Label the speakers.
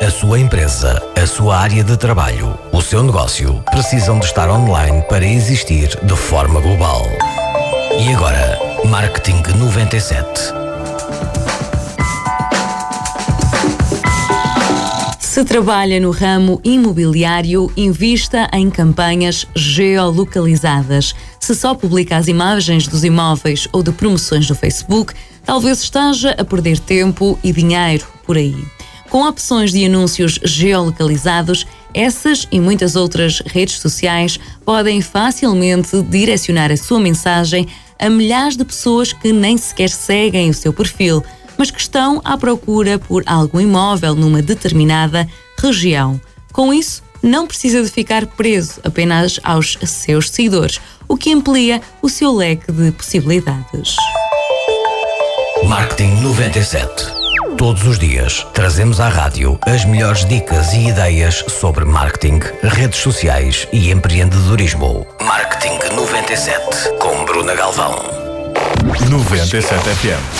Speaker 1: A sua empresa, a sua área de trabalho, o seu negócio precisam de estar online para existir de forma global. E agora, Marketing 97.
Speaker 2: Se trabalha no ramo imobiliário, invista em campanhas geolocalizadas. Se só publica as imagens dos imóveis ou de promoções no Facebook, talvez esteja a perder tempo e dinheiro por aí. Com opções de anúncios geolocalizados, essas e muitas outras redes sociais podem facilmente direcionar a sua mensagem a milhares de pessoas que nem sequer seguem o seu perfil, mas que estão à procura por algum imóvel numa determinada região. Com isso, não precisa de ficar preso apenas aos seus seguidores, o que amplia o seu leque de possibilidades.
Speaker 1: Marketing 97. Todos os dias trazemos à rádio as melhores dicas e ideias sobre marketing, redes sociais e empreendedorismo. Marketing 97 com Bruna Galvão.
Speaker 3: 97 FM.